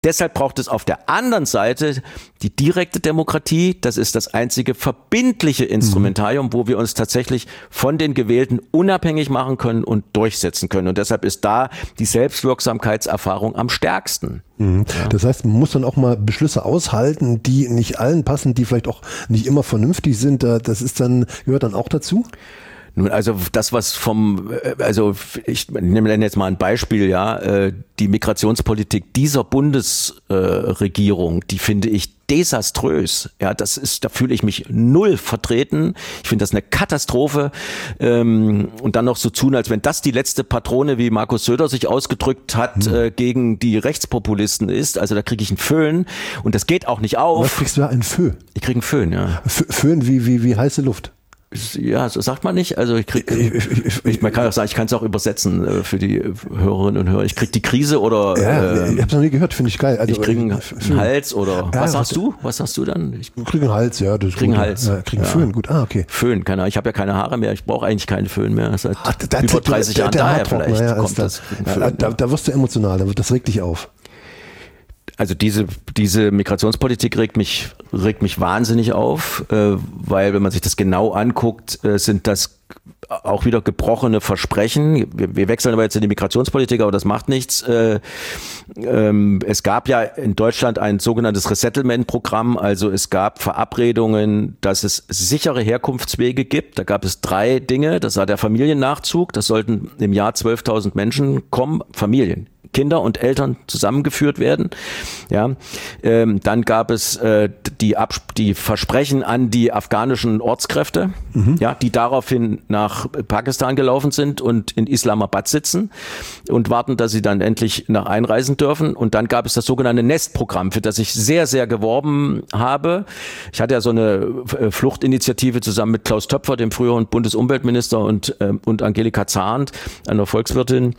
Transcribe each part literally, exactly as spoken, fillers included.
Deshalb braucht es auf der anderen Seite die direkte Demokratie. Das ist das einzige verbindliche Instrumentarium, wo wir uns tatsächlich von den Gewählten unabhängig machen können und durchsetzen können. Und deshalb ist da die Selbstwirksamkeitserfahrung am stärksten. Mhm. Ja. Das heißt, man muss dann auch mal Beschlüsse aushalten, die nicht allen passen, die vielleicht auch nicht immer vernünftig sind. Das ist dann, gehört dann auch dazu? Nun, also das, was vom, also ich nehme jetzt mal ein Beispiel, ja, die Migrationspolitik dieser Bundesregierung, die finde ich desaströs. Ja, das ist, da fühle ich mich null vertreten. Ich finde das eine Katastrophe. Und dann noch so tun, als wenn das die letzte Patrone, wie Markus Söder sich ausgedrückt hat, hm. gegen die Rechtspopulisten ist. Also da kriege ich einen Föhn und das geht auch nicht auf. Was kriegst du da? Einen Föhn? Ich kriege einen Föhn, ja. Föhn wie, wie, wie heiße Luft? Ja, so sagt man nicht. Also ich krieg, ich, ich, man kann auch sagen, ich kann es auch übersetzen für die Hörerinnen und Hörer. Ich krieg die Krise oder ja, äh, ich hab's noch nie gehört, finde ich geil. Also, ich krieg einen, einen Hals oder ja, was sagst du? Was sagst du dann? Ich krieg einen Hals, ja. Das krieg einen Hals. Ja, krieg einen ja. Föhn, gut. Ah, okay. Föhn, keine Ahnung. Ich habe ja keine Haare mehr. Ich brauche eigentlich keinen Föhn mehr. Seit Ach, da, über dreißig der, Jahren. Der daher vielleicht ja, kommt das. das ja, da, da wirst du emotional. Das regt dich auf. Also diese, diese Migrationspolitik regt mich, regt mich wahnsinnig auf, äh, weil wenn man sich das genau anguckt, äh, sind das auch wieder gebrochene Versprechen. Wir, wir wechseln aber jetzt in die Migrationspolitik, aber das macht nichts. Äh, ähm, es gab ja in Deutschland ein sogenanntes Resettlement-Programm, also es gab Verabredungen, dass es sichere Herkunftswege gibt. Da gab es drei Dinge. Das war der Familiennachzug, das sollten im Jahr zwölftausend Menschen kommen, Familien. Kinder und Eltern zusammengeführt werden. Ja, ähm, dann gab es äh, die, Abs- die Versprechen an die afghanischen Ortskräfte, mhm. ja, die daraufhin nach Pakistan gelaufen sind und in Islamabad sitzen und warten, dass sie dann endlich nach einreisen dürfen. Und dann gab es das sogenannte Nest-Programm, für das ich sehr, sehr geworben habe. Ich hatte ja so eine Fluchtinitiative zusammen mit Klaus Töpfer, dem früheren Bundesumweltminister, und, äh, und Angelika Zahnt, einer Volkswirtin.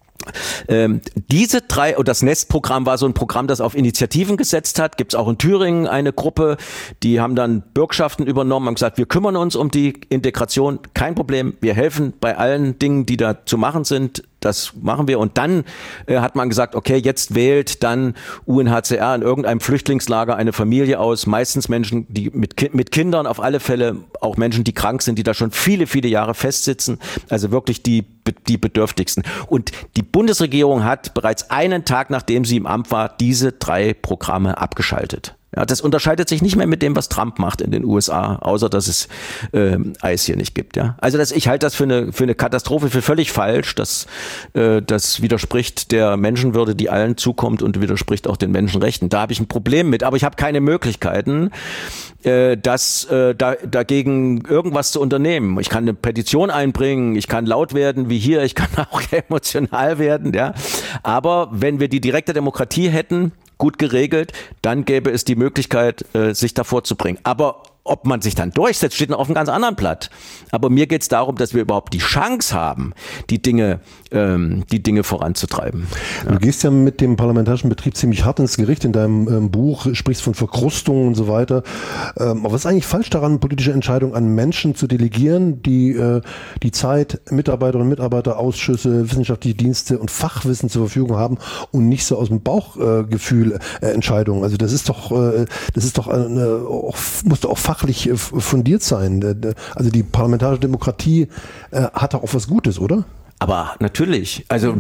Ähm, diese drei, und das Nest-Programm war so ein Programm, das auf Initiativen gesetzt hat. Gibt es auch in Thüringen eine Gruppe, die haben dann Bürgschaften übernommen, haben gesagt, wir kümmern uns um die Integration, kein Problem, wir helfen bei allen Dingen, die da zu machen sind. Das machen wir. Und dann äh, hat man gesagt, okay, jetzt wählt dann U N H C R in irgendeinem Flüchtlingslager eine Familie aus, meistens Menschen, die mit, Ki- mit Kindern, auf alle Fälle auch Menschen, die krank sind, die da schon viele, viele Jahre festsitzen. Also wirklich die, die Bedürftigsten. Und die Bundesregierung hat bereits einen Tag, nachdem sie im Amt war, diese drei Programme abgeschaltet. Ja, das unterscheidet sich nicht mehr mit dem, was Trump macht in den U S A, außer dass es ähm, Eis hier nicht gibt. Ja, also das, ich halte das für eine für eine Katastrophe, für völlig falsch. Das äh, das widerspricht der Menschenwürde, die allen zukommt, und widerspricht auch den Menschenrechten. Da habe ich ein Problem mit, aber ich habe keine Möglichkeiten, äh, das äh, da, dagegen irgendwas zu unternehmen. Ich kann eine Petition einbringen, ich kann laut werden wie hier, ich kann auch emotional werden. Ja, aber wenn wir die direkte Demokratie hätten, gut geregelt, dann gäbe es die Möglichkeit, äh, sich davor zu bringen. Aber ob man sich dann durchsetzt, steht noch auf einem ganz anderen Blatt. Aber mir geht es darum, dass wir überhaupt die Chance haben, die Dinge, ähm, die Dinge voranzutreiben. Ja. Du gehst ja mit dem parlamentarischen Betrieb ziemlich hart ins Gericht in deinem ähm, Buch, sprichst von Verkrustungen und so weiter. Ähm, aber was ist eigentlich falsch daran, politische Entscheidungen an Menschen zu delegieren, die äh, die Zeit, Mitarbeiterinnen und Mitarbeiter, Ausschüsse, wissenschaftliche Dienste und Fachwissen zur Verfügung haben und nicht so aus dem Bauchgefühl äh, äh, Entscheidungen? Also das ist doch, äh, das ist doch eine, auch, muss doch auch fachlich äh, fundiert sein. Also die parlamentarische Demokratie äh, hat doch auch was Gutes, oder? Aber natürlich, also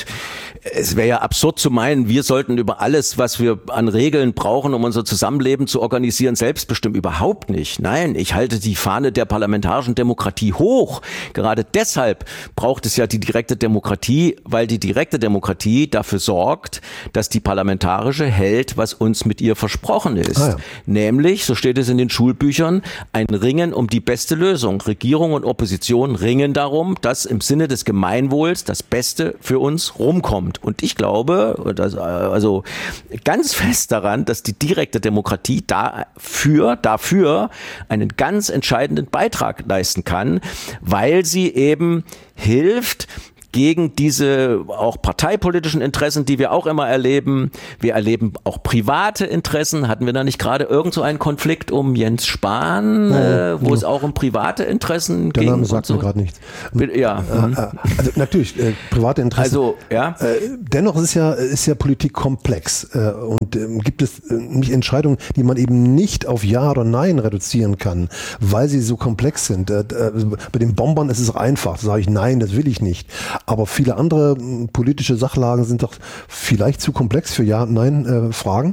es wäre ja absurd zu meinen, wir sollten über alles, was wir an Regeln brauchen, um unser Zusammenleben zu organisieren, selbst bestimmen. Überhaupt nicht. Nein, ich halte die Fahne der parlamentarischen Demokratie hoch. Gerade deshalb braucht es ja die direkte Demokratie, weil die direkte Demokratie dafür sorgt, dass die parlamentarische hält, was uns mit ihr versprochen ist. Ah ja. Nämlich, so steht es in den Schulbüchern, ein Ringen um die beste Lösung. Regierung und Opposition ringen darum, dass im Sinne des Gemeinwohls das Beste für uns rumkommt. Und ich glaube, dass, also ganz fest daran, dass die direkte Demokratie dafür, dafür einen ganz entscheidenden Beitrag leisten kann, weil sie eben hilft, gegen diese auch parteipolitischen Interessen, die wir auch immer erleben. Wir erleben auch private Interessen. Hatten wir da nicht gerade irgend so einen Konflikt um Jens Spahn, ja, äh, wo ja. es auch um private Interessen Der ging? Der Name sagt so? mir gerade nichts. Ja. Äh, also natürlich, äh, private Interessen. Also, ja. Äh, dennoch ist ja, ist ja Politik komplex. Äh, und äh, gibt es äh, nicht Entscheidungen, die man eben nicht auf Ja oder Nein reduzieren kann, weil sie so komplex sind. Äh, äh, bei den Bombern ist es einfach. Da sage ich Nein, das will ich nicht. Aber viele andere äh, politische Sachlagen sind doch vielleicht zu komplex für Ja und Nein äh, Fragen?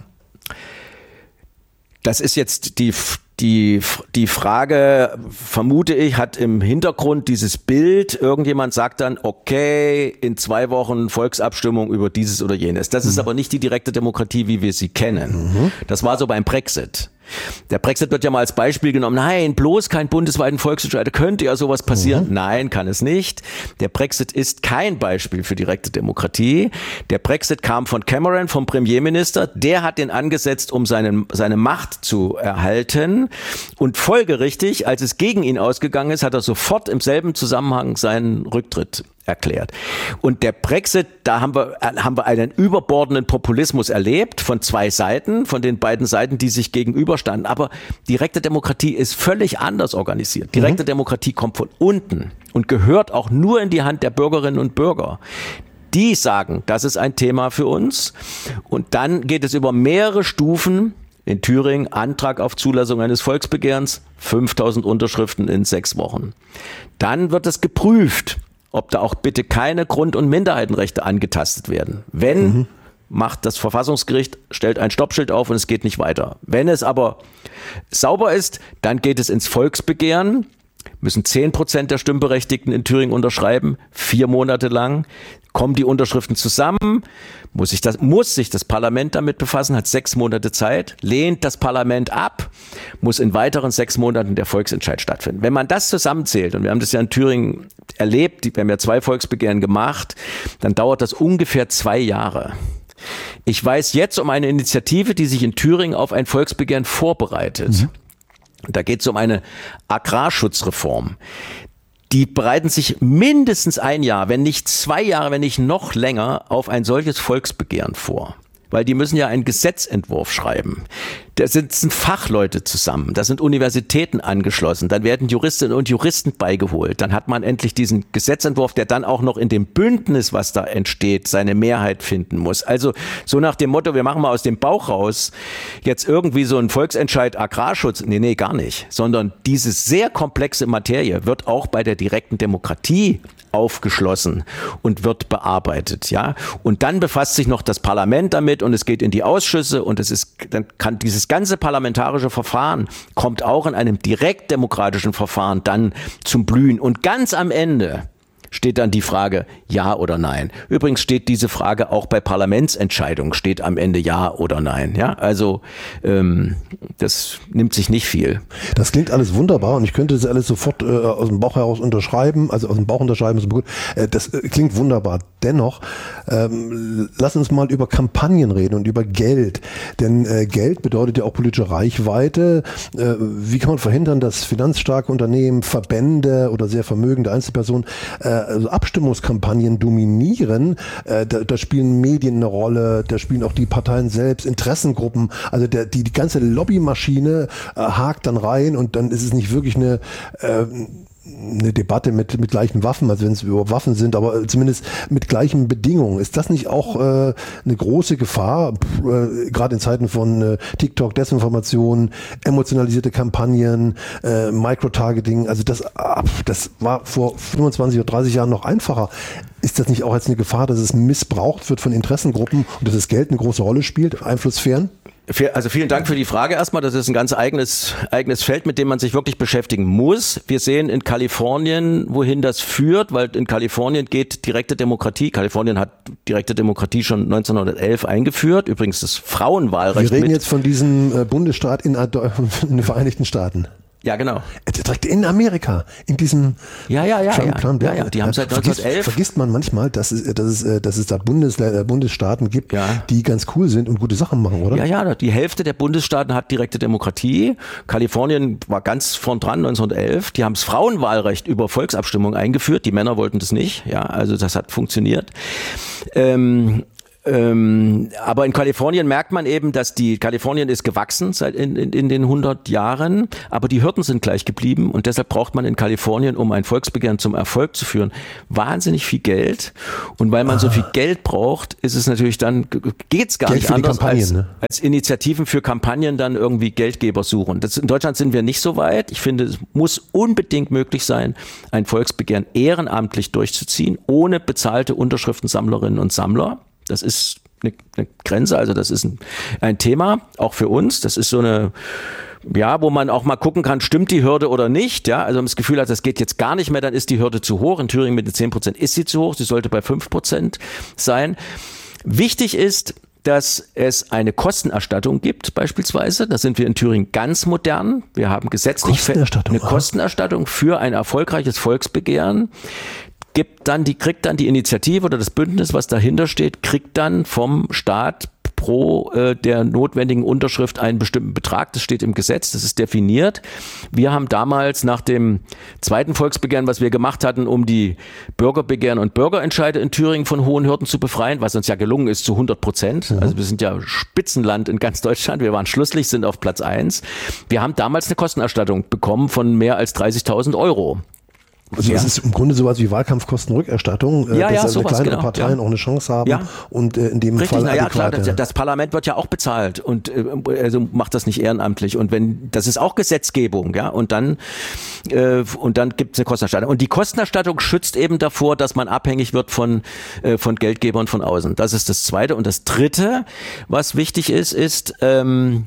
Das ist jetzt die, die, die Frage, vermute ich, hat im Hintergrund dieses Bild. Irgendjemand sagt dann, okay, in zwei Wochen Volksabstimmung über dieses oder jenes. Das mhm. ist aber nicht die direkte Demokratie, wie wir sie kennen. Mhm. Das war so beim Brexit. Der Brexit wird ja mal als Beispiel genommen. Nein, bloß kein bundesweiten Volksentscheid. Könnte ja sowas passieren. Mhm. Nein, kann es nicht. Der Brexit ist kein Beispiel für direkte Demokratie. Der Brexit kam von Cameron, vom Premierminister. Der hat den angesetzt, um seine, seine Macht zu erhalten. Und folgerichtig, als es gegen ihn ausgegangen ist, hat er sofort im selben Zusammenhang seinen Rücktritt erklärt. Und der Brexit, da haben wir, haben wir einen überbordenden Populismus erlebt von zwei Seiten, von den beiden Seiten, die sich gegenüberstanden. Aber direkte Demokratie ist völlig anders organisiert. Direkte mhm. Demokratie kommt von unten und gehört auch nur in die Hand der Bürgerinnen und Bürger. Die sagen, das ist ein Thema für uns. Und dann geht es über mehrere Stufen. In Thüringen Antrag auf Zulassung eines Volksbegehrens, fünftausend Unterschriften in sechs Wochen. Dann wird es geprüft, ob da auch bitte keine Grund- und Minderheitenrechte angetastet werden. Wenn, mhm. macht das Verfassungsgericht, stellt ein Stoppschild auf und es geht nicht weiter. Wenn es aber sauber ist, dann geht es ins Volksbegehren, müssen zehn Prozent der Stimmberechtigten in Thüringen unterschreiben, vier Monate lang, kommen die Unterschriften zusammen, muss sich das, muss sich das Parlament damit befassen, hat sechs Monate Zeit, lehnt das Parlament ab, muss in weiteren sechs Monaten der Volksentscheid stattfinden. Wenn man das zusammenzählt, und wir haben das ja in Thüringen erlebt, wir haben ja zwei Volksbegehren gemacht, dann dauert das ungefähr zwei Jahre. Ich weiß jetzt um eine Initiative, die sich in Thüringen auf ein Volksbegehren vorbereitet. Mhm. Da geht es um eine Agrarschutzreform. Die bereiten sich mindestens ein Jahr, wenn nicht zwei Jahre, wenn nicht noch länger auf ein solches Volksbegehren vor. Weil die müssen ja einen Gesetzentwurf schreiben. Da sitzen Fachleute zusammen, da sind Universitäten angeschlossen, dann werden Juristinnen und Juristen beigeholt. Dann hat man endlich diesen Gesetzentwurf, der dann auch noch in dem Bündnis, was da entsteht, seine Mehrheit finden muss. Also so nach dem Motto, wir machen mal aus dem Bauch raus jetzt irgendwie so einen Volksentscheid Agrarschutz. Nee, nee, gar nicht. Sondern diese sehr komplexe Materie wird auch bei der direkten Demokratie aufgeschlossen und wird bearbeitet, ja. Und dann befasst sich noch das Parlament damit und es geht in die Ausschüsse und es ist, dann kann dieses ganze parlamentarische Verfahren kommt auch in einem direktdemokratischen Verfahren dann zum Blühen. Und ganz am Ende steht dann die Frage Ja oder Nein. Übrigens steht diese Frage auch bei Parlamentsentscheidungen, steht am Ende Ja oder Nein. Ja, also ähm, das nimmt sich nicht viel. Das klingt alles wunderbar und ich könnte das alles sofort äh, aus dem Bauch heraus unterschreiben, also aus dem Bauch unterschreiben ist gut. Äh, das äh, klingt wunderbar. Dennoch, ähm, lass uns mal über Kampagnen reden und über Geld. Denn äh, Geld bedeutet ja auch politische Reichweite. Äh, wie kann man verhindern, dass finanzstarke Unternehmen, Verbände oder sehr vermögende Einzelpersonen äh, also Abstimmungskampagnen dominieren? Äh, da, da spielen Medien eine Rolle, da spielen auch die Parteien selbst, Interessengruppen. Also der, die, die ganze Lobbymaschine äh, hakt dann rein und dann ist es nicht wirklich eine äh, eine Debatte mit, mit gleichen Waffen, also wenn es über Waffen sind, aber zumindest mit gleichen Bedingungen. Ist das nicht auch äh, eine große Gefahr, äh, gerade in Zeiten von äh, TikTok, Desinformation, emotionalisierte Kampagnen, äh, Microtargeting, also das, äh, das war vor fünfundzwanzig oder dreißig Jahren noch einfacher. Ist das nicht auch jetzt eine Gefahr, dass es missbraucht wird von Interessengruppen und dass das Geld eine große Rolle spielt, Einflusssphären? Also vielen Dank für die Frage erstmal. Das ist ein ganz eigenes, eigenes Feld, mit dem man sich wirklich beschäftigen muss. Wir sehen in Kalifornien, wohin das führt, weil in Kalifornien geht direkte Demokratie. Kalifornien hat direkte Demokratie schon neunzehnhundertelf eingeführt. Übrigens das Frauenwahlrecht. Wir reden mit. jetzt von diesem Bundesstaat in, in den Vereinigten Staaten. Ja, genau. Direkt in Amerika, in diesem ja, ja, ja, Trump-Plan. ja, ja, ja, die haben seit vergisst, neunzehnhundertelf. Vergisst man manchmal, dass es, dass es, dass es da Bundes, Bundesstaaten gibt, ja. die ganz cool sind und gute Sachen machen, oder? Ja, ja, die Hälfte der Bundesstaaten hat direkte Demokratie. Kalifornien war ganz vorn dran neunzehnhundertelf. Die haben das Frauenwahlrecht über Volksabstimmung eingeführt. Die Männer wollten das nicht. Ja, also das hat funktioniert. Ähm, Ähm, aber in Kalifornien merkt man eben, dass die Kalifornien ist gewachsen seit in, in, in den hundert Jahren, aber die Hürden sind gleich geblieben und deshalb braucht man in Kalifornien, um ein Volksbegehren zum Erfolg zu führen, wahnsinnig viel Geld. Und weil man ah. so viel Geld braucht, ist es natürlich dann, geht's gar Geld nicht anders als, ne? als Initiativen für Kampagnen dann irgendwie Geldgeber suchen. Das, in Deutschland sind wir nicht so weit. Ich finde, es muss unbedingt möglich sein, ein Volksbegehren ehrenamtlich durchzuziehen, ohne bezahlte Unterschriftensammlerinnen und Sammler. Das ist eine, eine Grenze, also das ist ein, ein Thema, auch für uns. Das ist so eine, ja, wo man auch mal gucken kann, stimmt die Hürde oder nicht. Ja, also wenn man das Gefühl hat, das geht jetzt gar nicht mehr, dann ist die Hürde zu hoch. In Thüringen mit den zehn Prozent ist sie zu hoch, sie sollte bei fünf Prozent sein. Wichtig ist, dass es eine Kostenerstattung gibt beispielsweise. Da sind wir in Thüringen ganz modern. Wir haben gesetzlich Kostenerstattung, eine Kostenerstattung für ein erfolgreiches Volksbegehren. Gibt dann die, kriegt dann die Initiative oder das Bündnis, was dahinter steht, kriegt dann vom Staat pro äh, der notwendigen Unterschrift einen bestimmten Betrag. Das steht im Gesetz, das ist definiert. Wir haben damals nach dem zweiten Volksbegehren, was wir gemacht hatten, um die Bürgerbegehren und Bürgerentscheide in Thüringen von hohen Hürden zu befreien, was uns ja gelungen ist zu hundert Prozent. Mhm. Also wir sind ja Spitzenland in ganz Deutschland. Wir waren schlusslich, sind auf Platz eins. Wir haben damals eine Kostenerstattung bekommen von mehr als dreißigtausend Euro. Also ja. Es ist im Grunde sowas wie Wahlkampfkostenrückerstattung, ja, dass ja, also sowas, kleine genau. Parteien ja. auch eine Chance haben ja. und äh, in dem Richtig, Fall na ja, adäquat. klar, das, das Parlament wird ja auch bezahlt und äh, also macht das nicht ehrenamtlich und wenn das ist auch Gesetzgebung, ja, und dann äh, und dann gibt es eine Kostenerstattung und die Kostenerstattung schützt eben davor, dass man abhängig wird von äh, von Geldgebern von außen. Das ist das Zweite und das Dritte, was wichtig ist, ist ähm,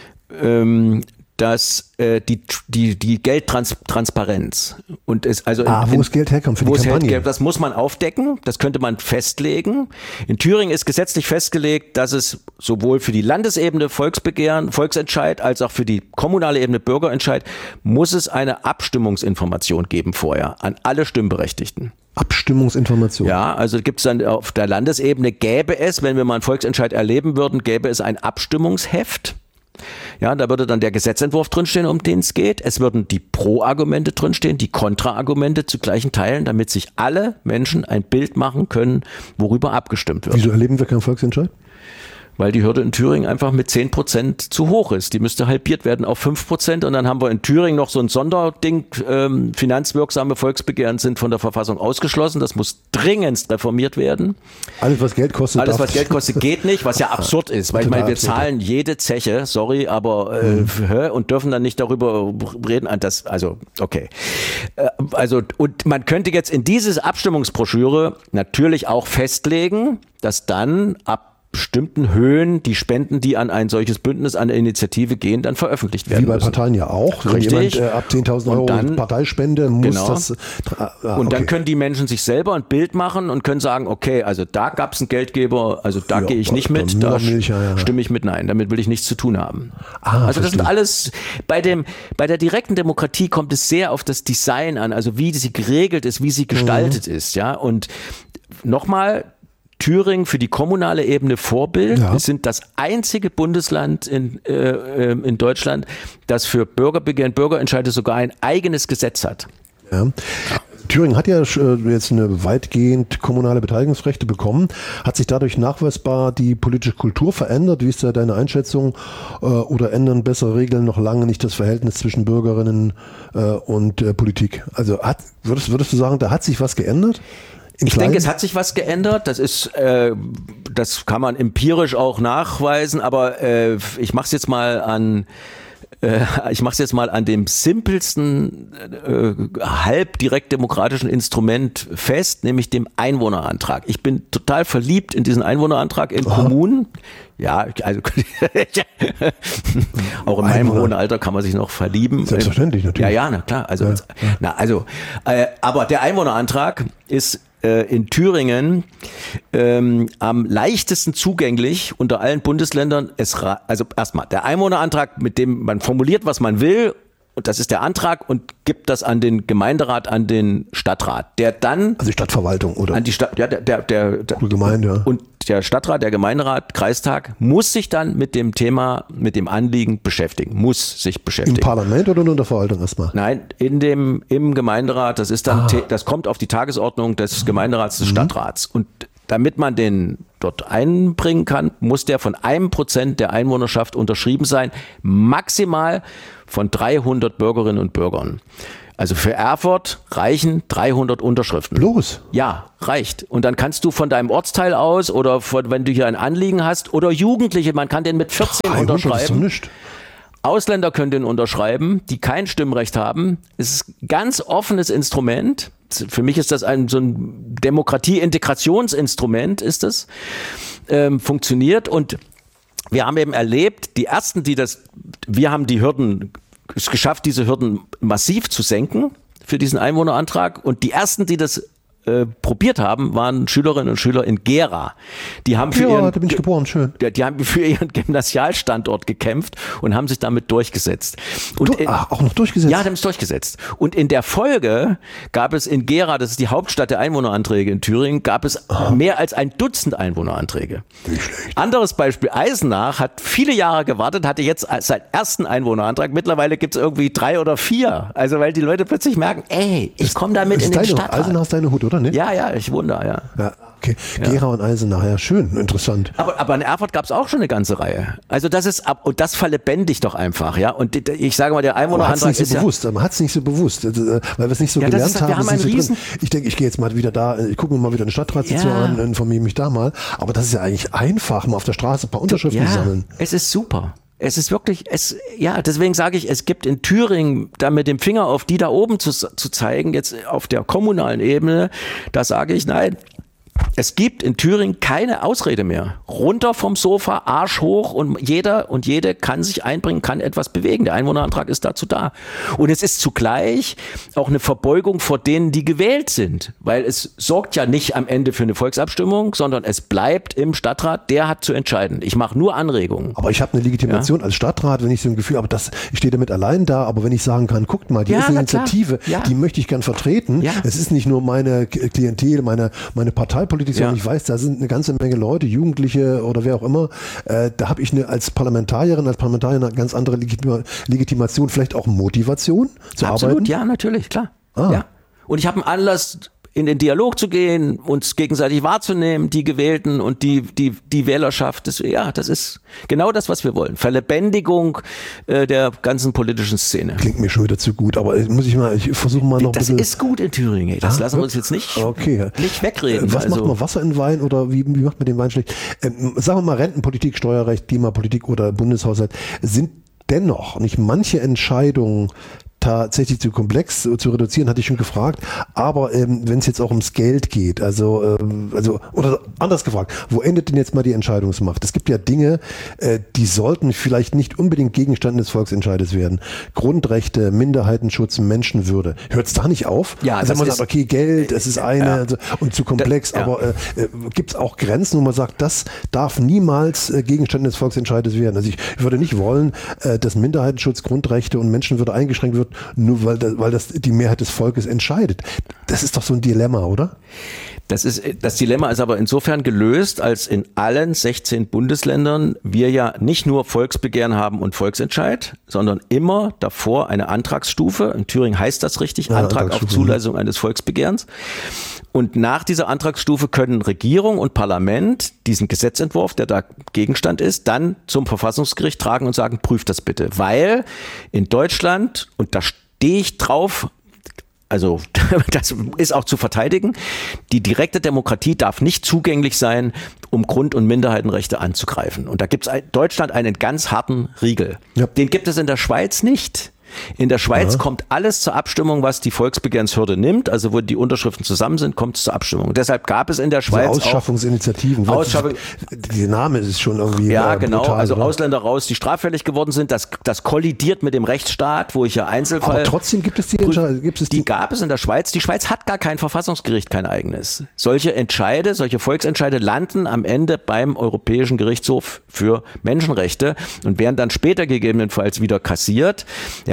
ähm, dass äh, die die die Geldtransparenz und es also ah, in, wo das Geld herkommt für die Kampagne. Geld, das muss man aufdecken, das könnte man festlegen. In Thüringen ist gesetzlich festgelegt, dass es sowohl für die Landesebene Volksbegehren, Volksentscheid als auch für die kommunale Ebene Bürgerentscheid muss es eine Abstimmungsinformation geben vorher an alle Stimmberechtigten. Abstimmungsinformation. Ja, also gibt es dann auf der Landesebene gäbe es, wenn wir mal einen Volksentscheid erleben würden, gäbe es ein Abstimmungsheft. Ja, da würde dann der Gesetzentwurf drinstehen, um den es geht. Es würden die Pro-Argumente drinstehen, die Kontra-Argumente zu gleichen Teilen, damit sich alle Menschen ein Bild machen können, worüber abgestimmt wird. Wieso erleben wir keinen Volksentscheid? Weil die Hürde in Thüringen einfach mit zehn Prozent zu hoch ist. Die müsste halbiert werden auf fünf Prozent und dann haben wir in Thüringen noch so ein Sonderding. Ähm, finanzwirksame Volksbegehren sind von der Verfassung ausgeschlossen. Das muss dringendst reformiert werden. Alles, was Geld kostet. Alles, was Geld kostet, geht nicht, was ja absurd ist. Weil ich meine, wir zahlen jede Zeche, sorry, aber äh, mhm. und dürfen dann nicht darüber reden. Das, also, okay. Äh, also, und man könnte jetzt in diese Abstimmungsbroschüre natürlich auch festlegen, dass dann ab bestimmten Höhen die Spenden, die an ein solches Bündnis, an eine Initiative gehen, dann veröffentlicht werden Wie bei müssen. Parteien ja auch. Wenn Richtig. jemand äh, ab zehntausend Euro dann, Parteispende muss genau. das... Ah, und okay. Dann können die Menschen sich selber ein Bild machen und können sagen, okay, also da gab es einen Geldgeber, also da ja, gehe ich nicht mit, da Milch, ja, ja. stimme ich mit nein, damit will ich nichts zu tun haben. Ah, also das sind alles, bei dem, bei der direkten Demokratie kommt es sehr auf das Design an, also wie sie geregelt ist, wie sie gestaltet mhm. ist, ja, und nochmal, Thüringen für die kommunale Ebene Vorbild. Ja. Wir sind das einzige Bundesland in, äh, in Deutschland, das für Bürgerbegehren, Bürgerentscheide sogar ein eigenes Gesetz hat. Ja. Thüringen hat ja jetzt eine weitgehend kommunale Beteiligungsrechte bekommen. Hat sich dadurch nachweisbar die politische Kultur verändert? Wie ist da deine Einschätzung? Oder ändern bessere Regeln noch lange nicht das Verhältnis zwischen Bürgerinnen und Politik? Also hat, würdest, würdest du sagen, da hat sich was geändert? Ich denke, es hat sich was geändert. Das ist, äh, das kann man empirisch auch nachweisen. Aber äh, ich mache es jetzt mal an, äh, ich mache es jetzt mal an dem simpelsten äh, halb direkt demokratischen Instrument fest, nämlich dem Einwohnerantrag. Ich bin total verliebt in diesen Einwohnerantrag in Aha. Kommunen. Ja, also auch in meinem hohen Alter kann man sich noch verlieben. Selbstverständlich natürlich. Ja, ja, na klar. Also, ja. na, also, äh, aber der Einwohnerantrag ist in Thüringen ähm, am leichtesten zugänglich unter allen Bundesländern. Es, also erstmal der Einwohnerantrag, mit dem man formuliert, was man will, und das ist der Antrag und gibt das an den Gemeinderat, an den Stadtrat, der dann... Also die Stadtverwaltung, oder? An die Stadt, ja, der, der, der, der Gemeinde, ja. Und der Stadtrat, der Gemeinderat, Kreistag muss sich dann mit dem Thema, mit dem Anliegen beschäftigen, muss sich beschäftigen. Im Parlament oder nur in der Verwaltung erstmal? Nein, in dem, im Gemeinderat, das ist dann, Ah. das kommt auf die Tagesordnung des Gemeinderats, des mhm. Stadtrats. Und damit man den dort einbringen kann, muss der von einem Prozent der Einwohnerschaft unterschrieben sein, maximal von dreihundert Bürgerinnen und Bürgern. Also für Erfurt reichen dreihundert Unterschriften. Bloß? Ja, reicht. Und dann kannst du von deinem Ortsteil aus oder von, wenn du hier ein Anliegen hast oder Jugendliche, man kann den mit vierzehn unterschreiben. Ist doch nicht. Ausländer können den unterschreiben, die kein Stimmrecht haben. Es ist ein ganz offenes Instrument. Für mich ist das ein so ein Demokratie-Integrationsinstrument, ist es. Ähm, funktioniert und wir haben eben erlebt, die ersten, die das, wir haben die Hürden, es geschafft, diese Hürden massiv zu senken für diesen Einwohnerantrag und die ersten, die das äh, probiert haben, waren Schülerinnen und Schüler in Gera. Die haben für ja, ihren, da bin ich geboren, schön. Die, die haben für ihren Gymnasialstandort gekämpft und haben sich damit durchgesetzt. Und du, in, ach, auch noch durchgesetzt? Ja, die haben es durchgesetzt. Und in der Folge gab es in Gera, das ist die Hauptstadt der Einwohneranträge in Thüringen, gab es ah. mehr als ein Dutzend Einwohneranträge. Nicht schlecht. Anderes Beispiel, Eisenach hat viele Jahre gewartet, hatte jetzt seinen ersten Einwohnerantrag. Mittlerweile gibt es irgendwie drei oder vier. Also weil die Leute plötzlich merken, ey, ich komme damit in den Stadtrat. Eisenach ist deine Hut, oder nicht? Ja, ja, ich wundere, ja. Ja, okay. Gera ja. und Eisenach, ja, schön, interessant. Aber, aber in Erfurt gab es auch schon eine ganze Reihe. Also das ist, und das verlebendigt doch einfach, ja. Und ich sage mal, der Einwohnerantrag ist so ja... bewusst, man hat es nicht so bewusst, weil wir es nicht so ja, gelernt ist, haben. Wir haben einen so riesen ich denke, ich gehe jetzt mal wieder da, ich gucke mir mal wieder eine Stadtratssitzung ja. an, informiere mich da mal. Aber das ist ja eigentlich einfach, mal auf der Straße ein paar Unterschriften ja, sammeln. Es ist super. Es ist wirklich, es, ja, deswegen sage ich, es gibt in Thüringen, da mit dem Finger auf die da oben zu, zu zeigen, jetzt auf der kommunalen Ebene, da sage ich, nein, es gibt in Thüringen keine Ausrede mehr. Runter vom Sofa, Arsch hoch und jeder und jede kann sich einbringen, kann etwas bewegen. Der Einwohnerantrag ist dazu da. Und es ist zugleich auch eine Verbeugung vor denen, die gewählt sind. Weil es sorgt ja nicht am Ende für eine Volksabstimmung, sondern es bleibt im Stadtrat, der hat zu entscheiden. Ich mache nur Anregungen. Aber ich habe eine Legitimation ja? als Stadtrat, wenn ich so ein Gefühl habe, das, ich stehe damit allein da, aber wenn ich sagen kann, guckt mal, die ja, ist eine Initiative, ja. die möchte ich gern vertreten. Ja. Es ist nicht nur meine Klientel, meine, meine Partei, Politik, ja. ich weiß, da sind eine ganze Menge Leute, Jugendliche oder wer auch immer, äh, da habe ich eine, als Parlamentarierin, als Parlamentarier eine ganz andere Legitima- Legitimation, vielleicht auch Motivation zu Absolut, arbeiten? Ja, natürlich, klar. Ah. Ja. Und ich habe einen Anlass, in den Dialog zu gehen, uns gegenseitig wahrzunehmen, die Gewählten und die, die, die Wählerschaft. Das, ja, das ist genau das, was wir wollen. Verlebendigung äh, der ganzen politischen Szene. Klingt mir schon wieder zu gut, aber muss ich mal, ich versuche mal noch Das ein bisschen. ist gut in Thüringen, das ah, lassen wir uns jetzt nicht, okay. nicht wegreden. Was also. macht man, Wasser in Wein oder wie, wie macht man den Wein schlecht? Ähm, sagen wir mal Rentenpolitik, Steuerrecht, Klimapolitik oder Bundeshaushalt. Sind dennoch nicht manche Entscheidungen tatsächlich zu komplex zu reduzieren, hatte ich schon gefragt. Aber ähm, wenn es jetzt auch ums Geld geht, also, ähm, also oder anders gefragt, wo endet denn jetzt mal die Entscheidungsmacht? Es gibt ja Dinge, äh, die sollten vielleicht nicht unbedingt Gegenstand des Volksentscheides werden. Grundrechte, Minderheitenschutz, Menschenwürde. Hört es da nicht auf? Ja, also das man ist, sagt, okay, Geld, es ist eine ja. also, und zu komplex, da, ja. aber äh, äh, gibt es auch Grenzen, wo man sagt, das darf niemals äh, Gegenstand des Volksentscheides werden. Also ich würde nicht wollen, äh, dass Minderheitenschutz, Grundrechte und Menschenwürde eingeschränkt wird, nur weil das, weil das die Mehrheit des Volkes entscheidet. Das ist doch so ein Dilemma, oder? Das ist, das Dilemma ist aber insofern gelöst, als in allen sechzehn Bundesländern wir ja nicht nur Volksbegehren haben und Volksentscheid, sondern immer davor eine Antragsstufe. In Thüringen heißt das richtig, ja, Antrag auf Zulassung eines Volksbegehrens. Und nach dieser Antragsstufe können Regierung und Parlament diesen Gesetzentwurf, der da Gegenstand ist, dann zum Verfassungsgericht tragen und sagen, prüft das bitte. Weil in Deutschland, und da stehe ich drauf, also das ist auch zu verteidigen, die direkte Demokratie darf nicht zugänglich sein, um Grund- und Minderheitenrechte anzugreifen. Und da gibt es in Deutschland einen ganz harten Riegel. Ja. Den gibt es in der Schweiz nicht. In der Schweiz ja. kommt alles zur Abstimmung, was die Volksbegehrenshürde nimmt. Also wo die Unterschriften zusammen sind, kommt es zur Abstimmung. Und deshalb gab es in der Schweiz also Ausschaffungsinitiativen. auch Ausschaffung, der Name ist schon irgendwie ja genau. brutal, Also oder? Ausländer raus, die straffällig geworden sind. Das, das kollidiert mit dem Rechtsstaat, wo ich ja Einzelfall. Aber trotzdem gibt es die Entscheidung. Gibt es die, die gab es in der Schweiz. Die Schweiz hat gar kein Verfassungsgericht, kein eigenes. Solche Entscheide, solche Volksentscheide landen am Ende beim Europäischen Gerichtshof für Menschenrechte und werden dann später gegebenenfalls wieder kassiert. Ja,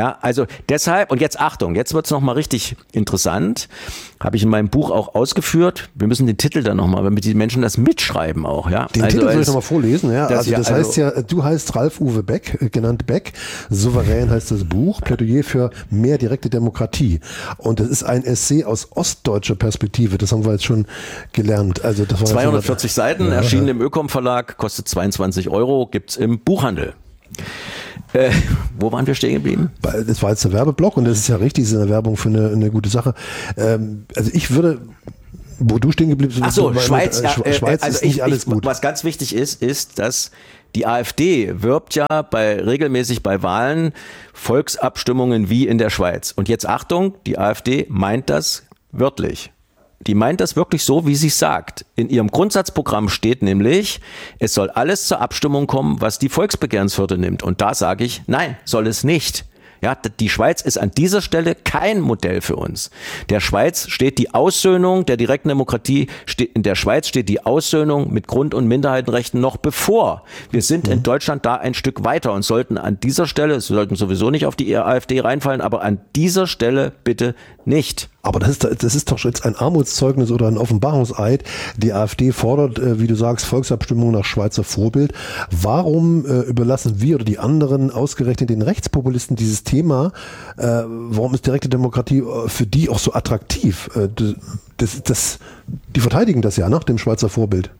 Ja, also deshalb, und jetzt Achtung, jetzt wird's noch mal richtig interessant, habe ich in meinem Buch auch ausgeführt. Wir müssen den Titel dann nochmal, damit die Menschen das mitschreiben auch. Ja? Den also Titel soll ich als, nochmal vorlesen. Ja? das Also das ja, heißt ja, du heißt Ralf-Uwe Beck, äh, genannt Beck. Souverän heißt das Buch, Plädoyer für mehr direkte Demokratie. Und das ist ein Essay aus ostdeutscher Perspektive, das haben wir jetzt schon gelernt. Also das war zweihundertvierzig Seiten, ja, erschienen ja. im Ökom Verlag, kostet zweiundzwanzig Euro, gibt's im Buchhandel. Äh, wo waren wir stehen geblieben? Das war jetzt der Werbeblock und das ist ja richtig, das ist eine Werbung für eine, eine gute Sache. Ähm, also ich würde, wo du stehen geblieben bist, ach so, mit, Schweiz, mit, äh, Schweiz also ist nicht ich, alles ich, gut. Was ganz wichtig ist, ist, dass die AfD wirbt ja bei regelmäßig bei Wahlen Volksabstimmungen wie in der Schweiz. Und jetzt Achtung, die AfD meint das wörtlich. Die meint das wirklich so, wie sie es sagt. In ihrem Grundsatzprogramm steht nämlich, es soll alles zur Abstimmung kommen, was die Volksbegehrenshürde nimmt. Und da sage ich, nein, soll es nicht. Ja, die Schweiz ist an dieser Stelle kein Modell für uns. Der Schweiz steht die Aussöhnung der direkten Demokratie, steht, in der Schweiz steht die Aussöhnung mit Grund- und Minderheitenrechten noch bevor. Wir sind mhm. in Deutschland da ein Stück weiter und sollten an dieser Stelle, sollten sowieso nicht auf die AfD reinfallen, aber an dieser Stelle bitte nicht. Aber das ist, das ist doch jetzt ein Armutszeugnis oder ein Offenbarungseid. Die AfD fordert, wie du sagst, Volksabstimmung nach Schweizer Vorbild. Warum äh, überlassen wir oder die anderen ausgerechnet den Rechtspopulisten dieses Thema? Äh, warum ist direkte Demokratie für die auch so attraktiv? Äh, das, das, die verteidigen das ja nach dem Schweizer Vorbild.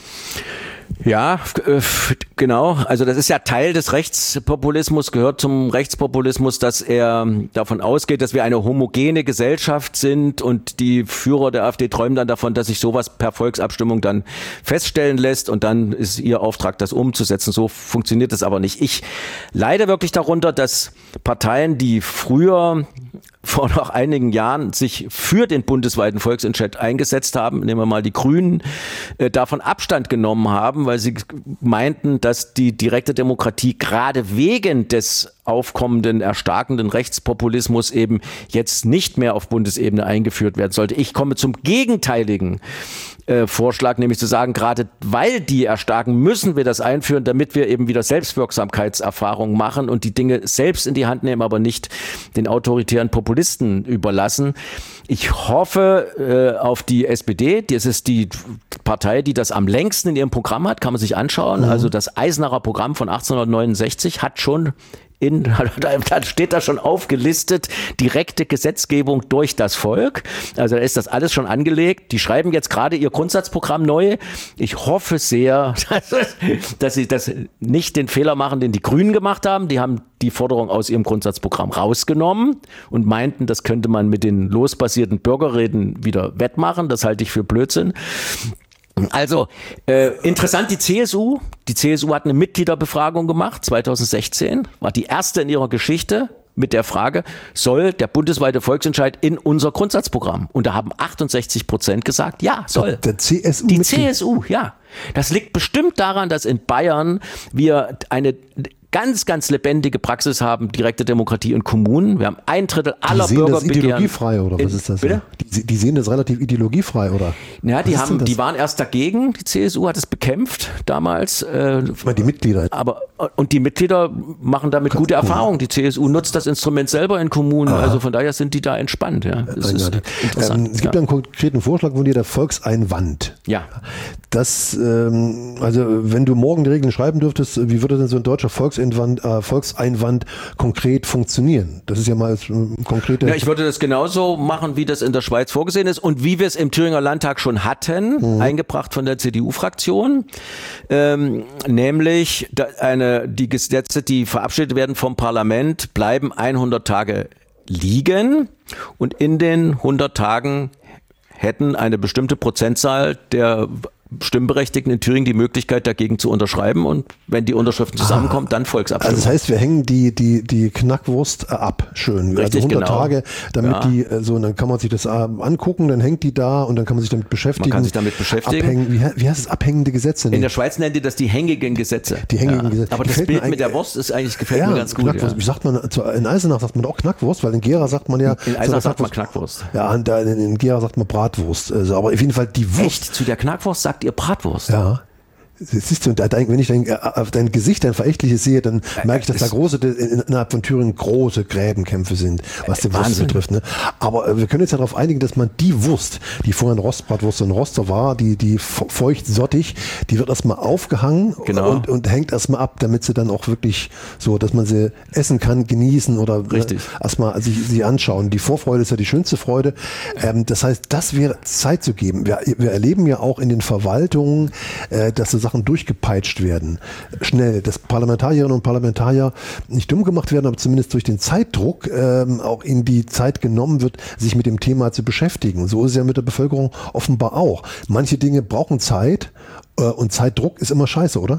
Ja, genau. Also das ist ja Teil des Rechtspopulismus, gehört zum Rechtspopulismus, dass er davon ausgeht, dass wir eine homogene Gesellschaft sind und die Führer der AfD träumen dann davon, dass sich sowas per Volksabstimmung dann feststellen lässt und dann ist ihr Auftrag, das umzusetzen. So funktioniert das aber nicht. Ich leide wirklich darunter, dass Parteien, die früher vor noch einigen Jahren sich für den bundesweiten Volksentscheid eingesetzt haben, nehmen wir mal die Grünen, äh, davon Abstand genommen haben, weil sie meinten, dass die direkte Demokratie gerade wegen des aufkommenden, erstarkenden Rechtspopulismus eben jetzt nicht mehr auf Bundesebene eingeführt werden sollte. Ich komme zum gegenteiligen äh, Vorschlag, nämlich zu sagen, gerade weil die erstarken, müssen wir das einführen, damit wir eben wieder Selbstwirksamkeitserfahrungen machen und die Dinge selbst in die Hand nehmen, aber nicht den autoritären Populisten überlassen. Ich hoffe äh, auf die S P D. Das ist die Partei, die das am längsten in ihrem Programm hat, kann man sich anschauen. Mhm. Also das Eisenacher Programm von achtzehnhundertneunundsechzig hat schon In, da steht da schon aufgelistet, direkte Gesetzgebung durch das Volk. Also da ist das alles schon angelegt. Die schreiben jetzt gerade ihr Grundsatzprogramm neu. Ich hoffe sehr, dass sie das nicht den Fehler machen, den die Grünen gemacht haben. Die haben die Forderung aus ihrem Grundsatzprogramm rausgenommen und meinten, das könnte man mit den losbasierten Bürgerräten wieder wettmachen. Das halte ich für Blödsinn. Also äh, interessant, die C S U. Die C S U hat eine Mitgliederbefragung gemacht, zweitausendsechzehn, war die erste in ihrer Geschichte mit der Frage, soll der bundesweite Volksentscheid in unser Grundsatzprogramm? Und da haben achtundsechzig Prozent gesagt, ja, soll. Der C S U die C S U, ja. Das liegt bestimmt daran, dass in Bayern wir eine ganz, ganz lebendige Praxis haben, direkte Demokratie in Kommunen. Wir haben ein Drittel aller die Bürger sehen das ideologiefrei, oder was ist das? Bitte? Die, die sehen das relativ ideologiefrei, oder? Ja, die haben, die waren erst dagegen. Die C S U hat es bekämpft damals. Äh, ich meine, die Mitglieder. Aber, und die Mitglieder machen damit gute Erfahrungen. Die C S U nutzt das Instrument selber in Kommunen. Aha. Also von daher sind die da entspannt. Ja, das ist interessant. Ähm, es gibt ja. einen konkreten Vorschlag von dir, der Volkseinwand. Ja. Das, ähm, also wenn du morgen die Regeln schreiben dürftest, wie würde denn so ein deutscher Volkseinwand, äh, Volkseinwand konkret funktionieren? Das ist ja mal äh, konkrete... Ja, ich würde das genauso machen, wie das in der Schweiz vorgesehen ist und wie wir es im Thüringer Landtag schon hatten, mhm. eingebracht von der C D U-Fraktion, ähm, nämlich eine, die Gesetze, die verabschiedet werden vom Parlament, bleiben hundert Tage liegen und in den hundert Tagen hätten eine bestimmte Prozentzahl der Stimmberechtigten in Thüringen die Möglichkeit, dagegen zu unterschreiben und wenn die Unterschriften zusammenkommen, dann Volksabstimmung. Also das heißt, wir hängen die, die, die Knackwurst ab, schön. Richtig, also hundert genau. Tage, damit ja. die, so, und dann kann man sich das angucken, dann hängt die da und dann kann man sich damit beschäftigen. Man kann sich damit beschäftigen. Abhängen, wie, wie heißt es, abhängende Gesetze? In der Schweiz nennt ihr das die hängigen Gesetze. Die hängigen ja. Gesetze. Aber das gefällt Bild mit der Wurst ist eigentlich, gefällt ja, mir ganz gut. Ja. Wie sagt man, in Eisenach sagt man auch Knackwurst, weil in Gera sagt man ja... In Eisenach sagt man Knackwurst. Ja, in Gera sagt man Bratwurst. Also, aber auf jeden Fall die Wurst. Echt? Zu der Knackwurst sagt ihr Bratwurst? Ja. Siehst du, wenn ich dein, auf dein Gesicht, dein Verächtliches sehe, dann merke ich, dass da große, innerhalb von Thüringen große Gräbenkämpfe sind, was die Wurst betrifft. Ne? Aber wir können uns ja darauf einigen, dass man die Wurst, die vorhin Rostbratwurst und Roster war, die, die feucht sottig, die wird erstmal aufgehangen genau. und, und hängt erstmal ab, damit sie dann auch wirklich so, dass man sie essen kann, genießen oder Richtig. erstmal sich sie anschauen. Die Vorfreude ist ja die schönste Freude. Ähm, das heißt, das wäre Zeit zu geben. Wir, wir erleben ja auch in den Verwaltungen, äh, dass so Sachen durchgepeitscht werden. Schnell, dass Parlamentarierinnen und Parlamentarier nicht dumm gemacht werden, aber zumindest durch den Zeitdruck ähm, auch in die Zeit genommen wird, sich mit dem Thema zu beschäftigen. So ist es ja mit der Bevölkerung offenbar auch. Manche Dinge brauchen Zeit äh, und Zeitdruck ist immer scheiße, oder?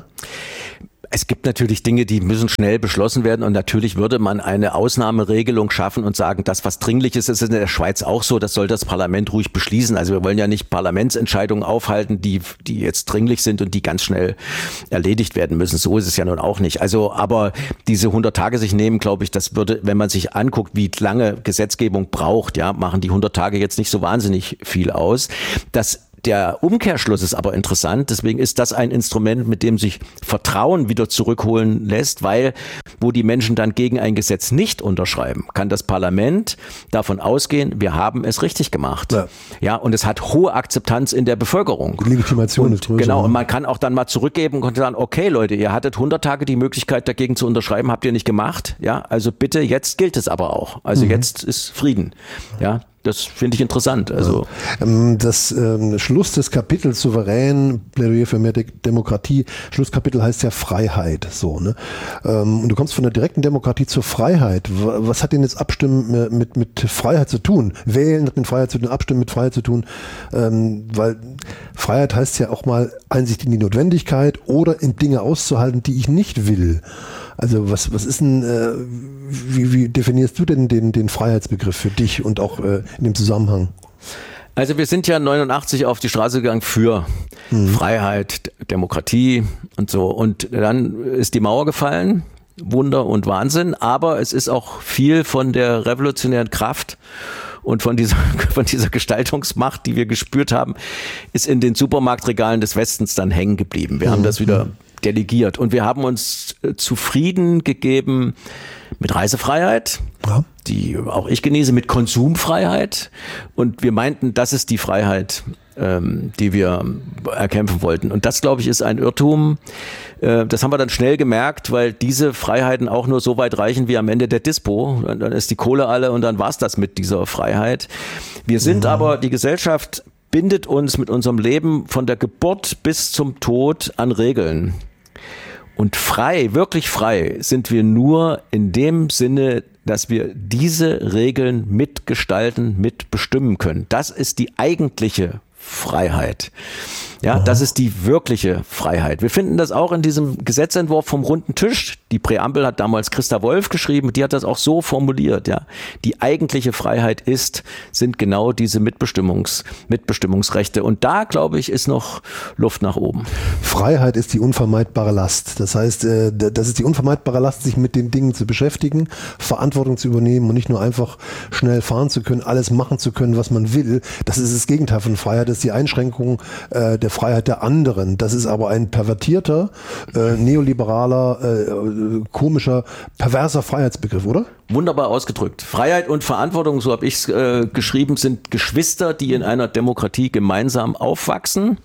Es gibt natürlich Dinge, die müssen schnell beschlossen werden und natürlich würde man eine Ausnahmeregelung schaffen und sagen, das, was dringlich ist, ist in der Schweiz auch so, das soll das Parlament ruhig beschließen. Also wir wollen ja nicht Parlamentsentscheidungen aufhalten, die, die jetzt dringlich sind und die ganz schnell erledigt werden müssen. So ist es ja nun auch nicht. Also, aber diese hundert Tage sich nehmen, glaube ich, das würde, wenn man sich anguckt, wie lange Gesetzgebung braucht, ja, machen die hundert Tage jetzt nicht so wahnsinnig viel aus. Das Der Umkehrschluss ist aber interessant, deswegen ist das ein Instrument, mit dem sich Vertrauen wieder zurückholen lässt, weil wo die Menschen dann gegen ein Gesetz nicht unterschreiben, kann das Parlament davon ausgehen, wir haben es richtig gemacht. Ja, ja und es hat hohe Akzeptanz in der Bevölkerung. Die Legitimation und, ist größer. Genau, und man kann auch dann mal zurückgeben und sagen, okay Leute, ihr hattet hundert Tage die Möglichkeit dagegen zu unterschreiben, habt ihr nicht gemacht, ja, also bitte, jetzt gilt es aber auch. Also mhm. jetzt ist Frieden, ja. Das finde ich interessant. Also das ähm, Schluss des Kapitels Souverän, Plädoyer für mehr De- Demokratie, Schlusskapitel heißt ja Freiheit. So, ne? Ähm, und du kommst von der direkten Demokratie zur Freiheit. Was hat denn jetzt Abstimmen mit, mit Freiheit zu tun? Wählen hat mit Freiheit zu tun, Abstimmen mit Freiheit zu tun. Ähm, weil Freiheit heißt ja auch mal Einsicht in die Notwendigkeit oder in Dinge auszuhalten, die ich nicht will. Also was, was ist denn, äh, wie, wie definierst du denn den, den Freiheitsbegriff für dich und auch äh, in dem Zusammenhang? Also wir sind ja neunundachtzig auf die Straße gegangen für mhm. Freiheit, Demokratie und so. Und dann ist die Mauer gefallen, Wunder und Wahnsinn, aber es ist auch viel von der revolutionären Kraft und von dieser, von dieser Gestaltungsmacht, die wir gespürt haben, ist in den Supermarktregalen des Westens dann hängen geblieben. Wir mhm. haben das wieder delegiert und wir haben uns zufrieden gegeben mit Reisefreiheit, ja. die auch ich genieße, mit Konsumfreiheit und wir meinten, das ist die Freiheit, ähm, die wir erkämpfen wollten und das, glaube ich, ist ein Irrtum. Äh, das haben wir dann schnell gemerkt, weil diese Freiheiten auch nur so weit reichen wie am Ende der Dispo. Dann, dann ist die Kohle alle und dann war's das mit dieser Freiheit. Wir sind mhm. aber, die Gesellschaft bindet uns mit unserem Leben von der Geburt bis zum Tod an Regeln. Und frei, wirklich frei sind wir nur in dem Sinne, dass wir diese Regeln mitgestalten, mitbestimmen können. Das ist die eigentliche Freiheit. Ja, das ist die wirkliche Freiheit. Wir finden das auch in diesem Gesetzentwurf vom runden Tisch. Die Präambel hat damals Christa Wolf geschrieben, die hat das auch so formuliert. Ja, die eigentliche Freiheit ist, sind genau diese Mitbestimmungs, Mitbestimmungsrechte. Und da, glaube ich, ist noch Luft nach oben. Freiheit ist die unvermeidbare Last. Das heißt, das ist die unvermeidbare Last, sich mit den Dingen zu beschäftigen, Verantwortung zu übernehmen und nicht nur einfach schnell fahren zu können, alles machen zu können, was man will. Das ist das Gegenteil von Freiheit. Das ist die Einschränkung äh, der Freiheit der anderen. Das ist aber ein pervertierter, äh, neoliberaler, äh, komischer, perverser Freiheitsbegriff, oder? Wunderbar ausgedrückt. Freiheit und Verantwortung, so habe ich es äh, geschrieben, sind Geschwister, die in einer Demokratie gemeinsam aufwachsen,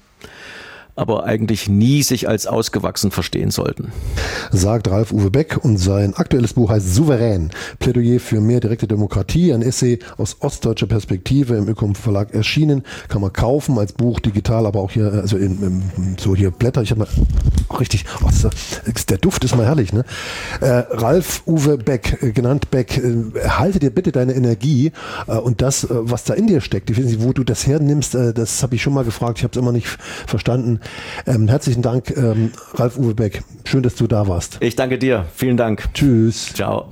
aber eigentlich nie sich als ausgewachsen verstehen sollten. Sagt Ralf-Uwe Beck und sein aktuelles Buch heißt Souverän, Plädoyer für mehr direkte Demokratie, ein Essay aus ostdeutscher Perspektive im Ökom Verlag erschienen, kann man kaufen als Buch, digital, aber auch hier, also in, in, so hier Blätter, ich habe mal, oh, richtig, oh, das, der Duft ist mal herrlich, ne? Äh, Ralf-Uwe Beck, äh, genannt Beck, äh, halte dir bitte deine Energie äh, und das, äh, was da in dir steckt, ich weiß nicht, wo du das hernimmst, äh, das habe ich schon mal gefragt, ich habe es immer nicht verstanden. Ähm, herzlichen Dank, ähm, Ralf-Uwe Beck. Schön, dass du da warst. Ich danke dir. Vielen Dank. Tschüss. Ciao.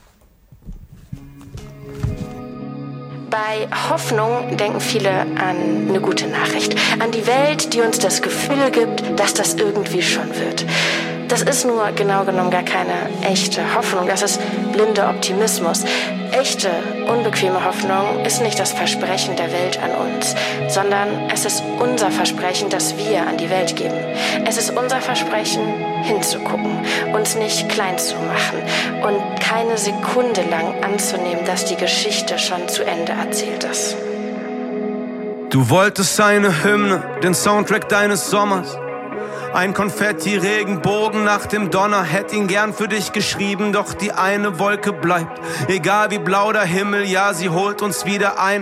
Bei Hoffnung denken viele an eine gute Nachricht. An die Welt, die uns das Gefühl gibt, dass das irgendwie schon wird. Das ist nur genau genommen gar keine echte Hoffnung, das ist blinder Optimismus. Echte, unbequeme Hoffnung ist nicht das Versprechen der Welt an uns, sondern es ist unser Versprechen, das wir an die Welt geben. Es ist unser Versprechen, hinzugucken, uns nicht klein zu machen und keine Sekunde lang anzunehmen, dass die Geschichte schon zu Ende erzählt ist. Du wolltest eine Hymne, den Soundtrack deines Sommers. Ein Konfetti-Regenbogen nach dem Donner, hätt ihn gern für dich geschrieben, doch die eine Wolke bleibt. Egal wie blau der Himmel, ja, sie holt uns wieder ein.